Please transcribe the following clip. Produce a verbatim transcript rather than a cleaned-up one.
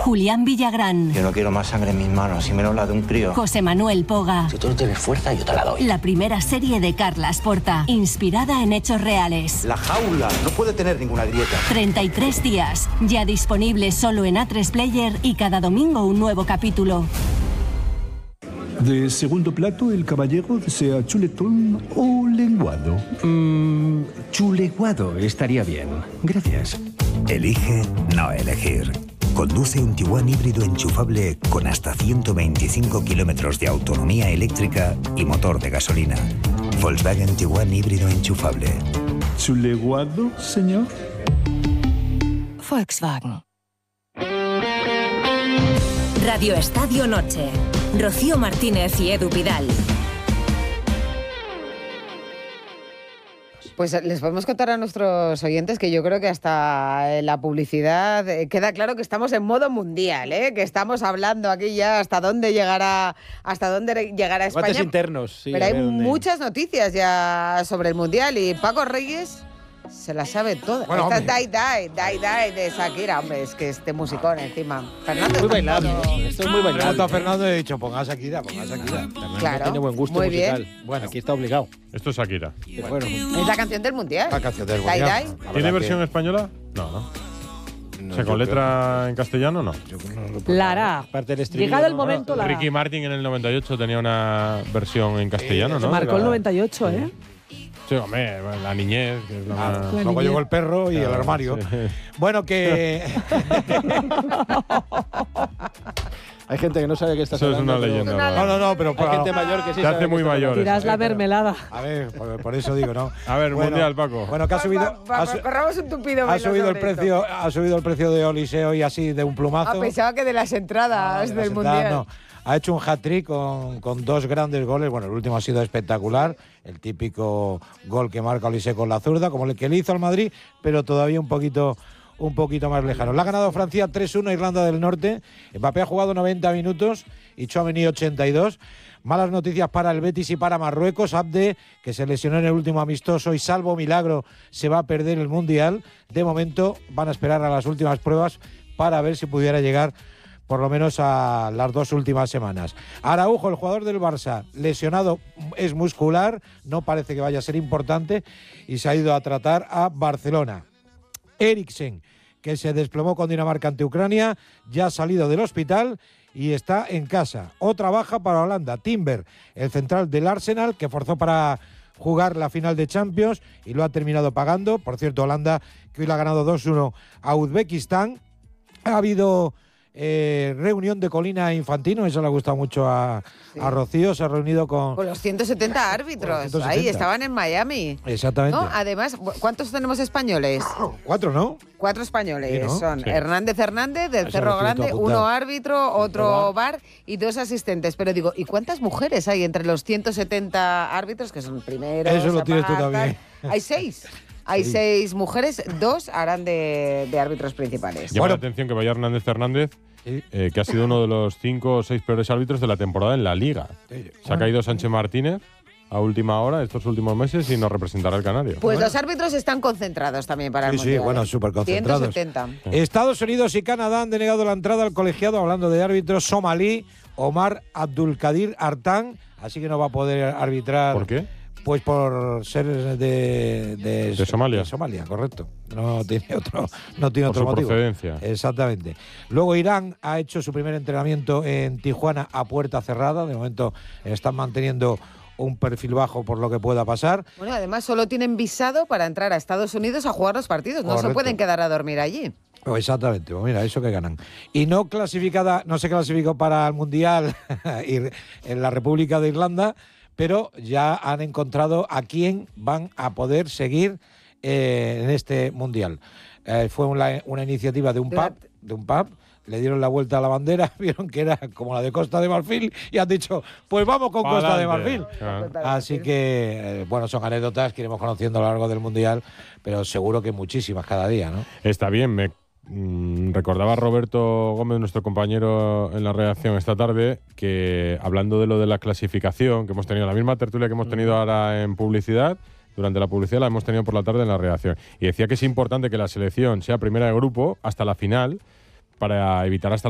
Julián Villagrán. Yo no quiero más sangre en mis manos, y menos la de un crío. José Manuel Poga. Si tú no tienes fuerza, yo te la doy. La primera serie de Carlas Porta, inspirada en hechos reales. La jaula no puede tener ninguna grieta. treinta y tres días, ya disponible solo en A tres Player y cada domingo un nuevo capítulo. De segundo plato, el caballero desea chuletón o lenguado. Mmm, chuleguado estaría bien. Gracias. Elige no elegir. Conduce un Tiguan híbrido enchufable con hasta ciento veinticinco kilómetros de autonomía eléctrica y motor de gasolina. Volkswagen Tiguan híbrido enchufable. ¿Chuleguado, señor? Volkswagen. Radio Estadio Noche. Rocío Martínez y Edu Pidal. Pues les podemos contar a nuestros oyentes que yo creo que hasta en la publicidad queda claro que estamos en modo mundial, ¿eh? Que estamos hablando aquí ya hasta dónde llegará, hasta dónde llegará España. Debates internos, sí. Pero hay muchas noticias ya sobre el mundial y Paco Reyes se la sabe toda. Bueno, Esta es Die Die, Die Die de Shakira, hombre, es que este musicón encima. Fernando muy bailable, todo... esto es muy bailable. Pregunto a Fernando y he dicho, ponga a Shakira, ponga a Shakira. También claro, tiene buen gusto muy musical. Bien. Bueno, aquí está obligado. Esto es Shakira. Bueno. Es la canción del mundial. La canción del Die mundial. Die. ¿Tiene versión que... española? No, no. no o sea, con letra creo... en castellano, no. No la hará. Llegado el momento, la hará. Ricky Martin en el noventa y ocho tenía una versión en castellano, sí, ¿no? Marcó el noventa y ocho, ¿eh? Sí, hombre, la niñez. Que es la ah, más... Luego niñez. Llegó el perro y claro, el armario. Sí. Bueno, que... Hay gente que no sabe que estás Eso hablando. Es una leyenda. Pero... No, no, no, pero... Hay para... gente mayor que sí te hace muy mayor. Tirás la mermelada. A ver, por, por eso digo, ¿no? A ver, bueno, mundial, Paco. Bueno, que ha subido... Va, va, va, corramos un tupido ha subido el precio, ha subido el precio de Oliseo y así de un plumazo. Ah, pensaba que de las entradas no, de del las mundial. Entradas, no. Ha hecho un hat-trick con, con dos grandes goles. Bueno, el último ha sido espectacular. El típico gol que marca Oliseh con la zurda, como el que le hizo al Madrid, pero todavía un poquito, un poquito más lejano. La ha ganado Francia tres uno a Irlanda del Norte. Mbappé ha jugado noventa minutos y Tchouaméni ochenta y dos. Malas noticias para el Betis y para Marruecos. Abde, que se lesionó en el último amistoso y salvo milagro se va a perder el Mundial. De momento van a esperar a las últimas pruebas para ver si pudiera llegar por lo menos a las dos últimas semanas. Araujo, el jugador del Barça, lesionado, es muscular, no parece que vaya a ser importante y se ha ido a tratar a Barcelona. Eriksen, que se desplomó con Dinamarca ante Ucrania, ya ha salido del hospital y está en casa. Otra baja para Holanda, Timber, el central del Arsenal, que forzó para jugar la final de Champions y lo ha terminado pagando. Por cierto, Holanda, que hoy le ha ganado dos uno a Uzbekistán. Ha habido... Eh, reunión de Colina Infantino, eso le ha gustado mucho a, sí. a Rocío, se ha reunido con... Con los ciento setenta árbitros, los ciento setenta. Ahí estaban en Miami. Exactamente. ¿No? Además, ¿cuántos tenemos españoles? Cuatro, ¿no? Cuatro españoles, sí, ¿no? Son sí. Hernández Hernández, del eso Cerro Grande, uno árbitro, otro bar y dos asistentes. Pero digo, ¿y cuántas mujeres hay entre los ciento setenta árbitros, que son primeros? Eso lo tienes tú también. Hay seis. Hay sí. seis mujeres, dos harán de, de árbitros principales. Llama bueno. la atención que vaya Hernández Hernández, sí. eh, que ha sido uno de los cinco o seis peores árbitros de la temporada en la Liga. Sí. Se ha caído Sánchez Martínez a última hora estos últimos meses y nos representará el Canario. Pues bueno. Los árbitros están concentrados también para sí, el Mundial. Sí, bueno, súper concentrados. ciento setenta. Estados Unidos y Canadá han denegado la entrada al colegiado, hablando de árbitros, somalí Omar Abdulkadir Artan, así que no va a poder arbitrar. ¿Por qué? Pues por ser de, de, de Somalia. De Somalia, correcto. No tiene otro, no tiene por otro su motivo. Procedencia. Exactamente. Luego Irán ha hecho su primer entrenamiento en Tijuana a puerta cerrada. De momento están manteniendo un perfil bajo por lo que pueda pasar. Bueno, además solo tienen visado para entrar a Estados Unidos a jugar los partidos. No Correcto. Se pueden quedar a dormir allí. Oh, exactamente, pues mira, eso que ganan. Y no clasificada, no se clasificó para el Mundial en la República de Irlanda, pero ya han encontrado a quién van a poder seguir eh, en este Mundial. Eh, fue una, una iniciativa de un pub, de un pub, le dieron la vuelta a la bandera, vieron que era como la de Costa de Marfil y han dicho, pues vamos con Palante. Costa de Marfil. Claro. Así que, eh, bueno, son anécdotas que iremos conociendo a lo largo del Mundial, pero seguro que muchísimas cada día, ¿no? Está bien, me mm, recordaba Roberto Gómez, nuestro compañero en la redacción esta tarde, que hablando de lo de la clasificación, que hemos tenido la misma tertulia que hemos tenido ahora en publicidad, durante la publicidad la hemos tenido por la tarde en la redacción, y decía que es importante que la selección sea primera de grupo hasta la final para evitar hasta